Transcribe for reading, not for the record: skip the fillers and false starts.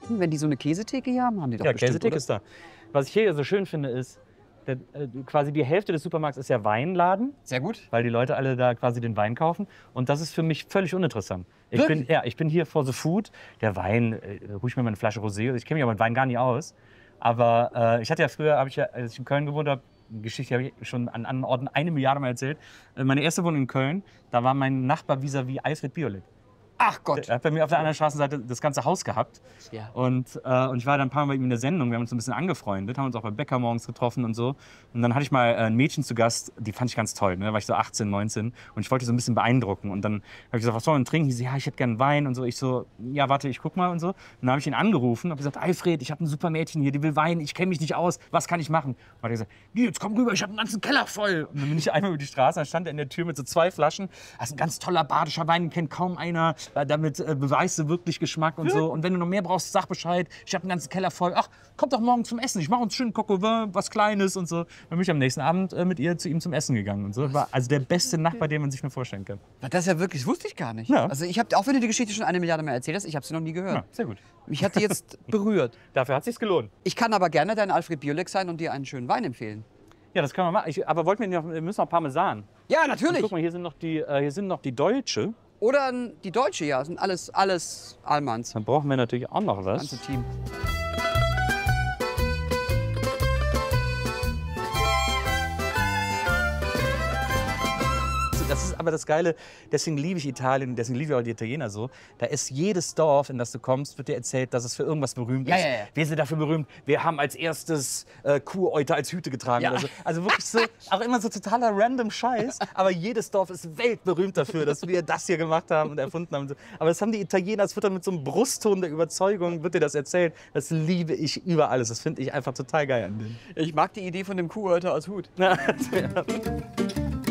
erwarten, wenn die so eine Käsetheke hier haben? Haben die doch Ja, bestimmt, Käsetheke oder? ist da. Was ich hier so schön finde, ist, quasi die Hälfte des Supermarkts ist ja Weinladen, Sehr gut. weil die Leute alle da quasi den Wein kaufen. Und das ist für mich völlig uninteressant. Ich bin hier for the food. Der Wein, ruhig mir mal eine Flasche Rosé. Ich kenne mich aber mit Wein gar nicht aus. Aber ich hatte ja früher, als ich in Köln gewohnt habe, eine Geschichte habe ich schon an anderen Orten 1 Milliarde Mal erzählt. Meine erste Wohnung in Köln, da war mein Nachbar vis-à-vis Alfred Biolek. Ach Gott. Er hat bei mir auf der anderen Straßenseite das ganze Haus gehabt. Ja. Und ich war dann ein paar Mal bei ihm in der Sendung. Wir haben uns ein bisschen angefreundet, haben uns auch bei Bäcker morgens getroffen und so. Und dann hatte ich mal ein Mädchen zu Gast, die fand ich ganz toll. Ne? Da war ich so 18, 19 und ich wollte die so ein bisschen beeindrucken. Und dann habe ich gesagt, was soll man trinken? Die so, ja, ich hätte gerne Wein und so. Ich so, ja, warte, ich guck mal und so. Und dann habe ich ihn angerufen und habe gesagt, Alfred, ich habe ein super Mädchen hier, die will Wein, ich kenne mich nicht aus, was kann ich machen? Und dann hat er gesagt, jetzt komm rüber, ich habe einen ganzen Keller voll. Und dann bin ich einmal über die Straße, dann stand er in der Tür mit so 2 Flaschen. Das ist ein ganz toller badischer Wein, den kennt kaum einer. Damit beweist du wirklich Geschmack und so. Und wenn du noch mehr brauchst, sag Bescheid. Ich habe einen ganzen Keller voll. Ach, kommt doch morgen zum Essen. Ich mache uns schön Coq au vin, was Kleines und so. Dann bin ich am nächsten Abend mit ihr zu ihm zum Essen gegangen und so. War also der beste Nachbar, den man sich nur vorstellen kann. Das ist ja wirklich, das wusste ich gar nicht. Ja. Also ich habe, auch wenn du die Geschichte schon 1 Milliarde Mal erzählt hast, ich habe sie noch nie gehört. Ja, sehr gut. Mich hat die jetzt berührt. Dafür hat es sich gelohnt. Ich kann aber gerne dein Alfred Biolek sein und dir einen schönen Wein empfehlen. Ja, das können wir machen. Aber wir müssen noch Parmesan. Ja, Und natürlich. guck mal, hier sind noch die Deutsche. Oder die Deutsche, ja, sind alles Allmanns. Dann brauchen wir natürlich auch noch Das was. ganze Team. Das ist aber das Geile, deswegen liebe ich Italien, deswegen liebe ich auch die Italiener so. Da ist jedes Dorf, in das du kommst, wird dir erzählt, dass es für irgendwas berühmt ist. Ja, ja, ja. Wir sind dafür berühmt, wir haben als erstes Kuhäute als Hüte getragen. Ja. Oder so. Also wirklich so, auch immer so totaler random Scheiß. Aber jedes Dorf ist weltberühmt dafür, dass wir das hier gemacht haben und erfunden haben. Aber das haben die Italiener, es wird dann mit so einem Brustton der Überzeugung, wird dir das erzählt. Das liebe ich über alles. Das finde ich einfach total geil an denen. Ich mag die Idee von dem Kuhhäuter als Hut. Ja.